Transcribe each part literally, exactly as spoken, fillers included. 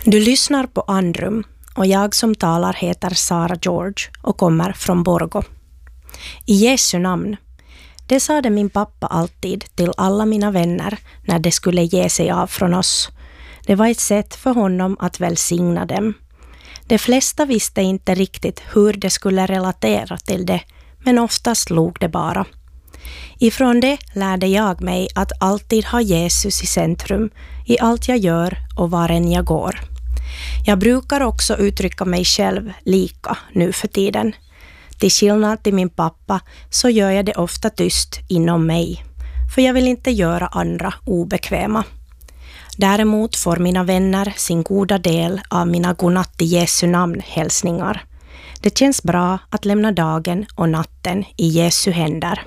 Du lyssnar på Andrum och jag som talar heter Sara George och kommer från Borgå. I Jesu namn. Det sade min pappa alltid till alla mina vänner när de skulle ge sig av från oss. Det var ett sätt för honom att välsigna dem. De flesta visste inte riktigt hur de skulle relatera till det, men oftast log det bara. Ifrån det lärde jag mig att alltid ha Jesus i centrum i allt jag gör och var än jag går. Jag brukar också uttrycka mig själv lika nu för tiden. Till skillnad till min pappa så gör jag det ofta tyst inom mig, för jag vill inte göra andra obekväma. Däremot får mina vänner sin goda del av mina godnatt i Jesu namn hälsningar. Det känns bra att lämna dagen och natten i Jesu händer.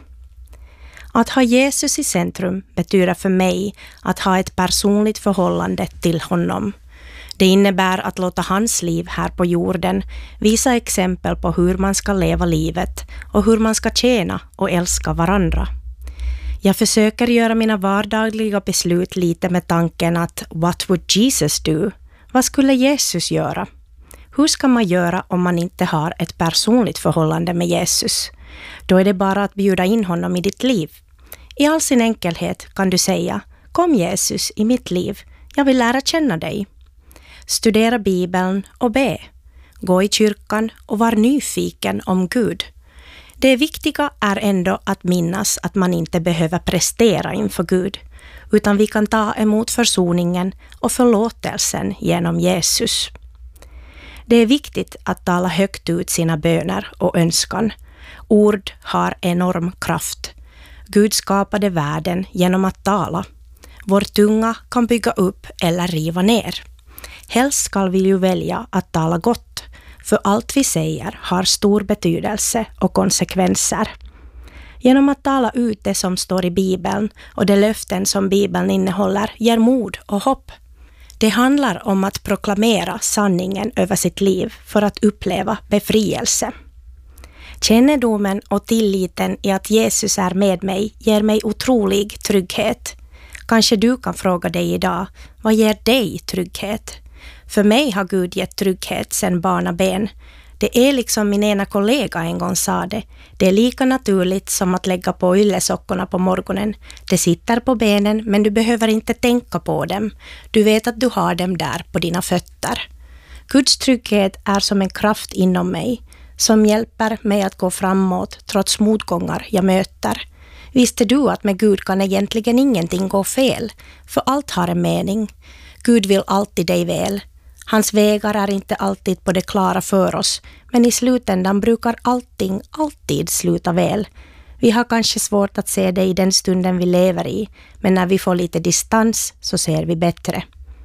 Att ha Jesus i centrum betyder för mig att ha ett personligt förhållande till honom. Det innebär att låta hans liv här på jorden visa exempel på hur man ska leva livet och hur man ska tjäna och älska varandra. Jag försöker göra mina vardagliga beslut lite med tanken att what would Jesus do? Vad skulle Jesus göra? Hur ska man göra om man inte har ett personligt förhållande med Jesus? Då är det bara att bjuda in honom i ditt liv. I all sin enkelhet kan du säga, kom Jesus i mitt liv, jag vill lära känna dig. Studera Bibeln och be. Gå i kyrkan och var nyfiken om Gud. Det viktiga är ändå att minnas att man inte behöver prestera inför Gud, utan vi kan ta emot försoningen och förlåtelsen genom Jesus. Det är viktigt att tala högt ut sina böner och önskan. Ord har enorm kraft. Gud skapade världen genom att tala. Vår tunga kan bygga upp eller riva ner. Helst ska vi ju välja att tala gott, för allt vi säger har stor betydelse och konsekvenser. Genom att tala ut det som står i Bibeln och de löften som Bibeln innehåller ger mod och hopp. Det handlar om att proklamera sanningen över sitt liv för att uppleva befrielse. Kännedomen och tilliten i att Jesus är med mig ger mig otrolig trygghet. Kanske du kan fråga dig idag, vad ger dig trygghet? För mig har Gud gett trygghet sedan barnaben. Det är liksom min ena kollega en gång sa det. Det är lika naturligt som att lägga på yllesockorna på morgonen. Det sitter på benen men du behöver inte tänka på dem. Du vet att du har dem där på dina fötter. Guds trygghet är som en kraft inom mig som hjälper mig att gå framåt trots motgångar jag möter. Visste du att med Gud kan egentligen ingenting gå fel? För allt har en mening. Gud vill alltid dig väl. Hans vägar är inte alltid på det klara för oss, men i slutändan brukar allting alltid sluta väl. Vi har kanske svårt att se det i den stunden vi lever i, men när vi får lite distans så ser vi bättre.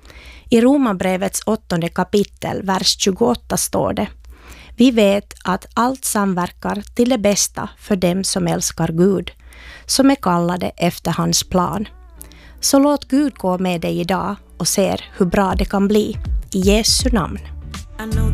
I Romarbrevets åttonde kapitel, vers tjugoåtta står det: vi vet att allt samverkar till det bästa för dem som älskar Gud, som är kallade efter hans plan. Så låt Gud gå med dig idag och se hur bra det kan bli. I Jesu namn.